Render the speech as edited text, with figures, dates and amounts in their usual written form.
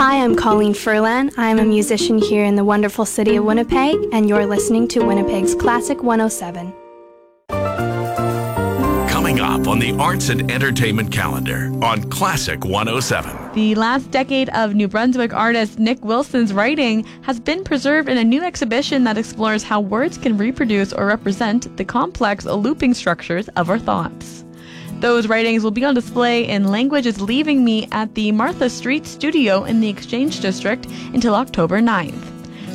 Hi, I'm Colleen Furlan. I'm a musician here in the wonderful city of Winnipeg, and you're listening to Winnipeg's Classic 107. Coming up on the arts and entertainment calendar on Classic 107. The last decade of New Brunswick artist Nick Wilson's writing has been preserved in a new exhibition that explores how words can reproduce or represent the complex looping structures of our thoughts. Those writings will be on display in Language is Leaving Me at the Martha Street Studio in the Exchange District until October 9th.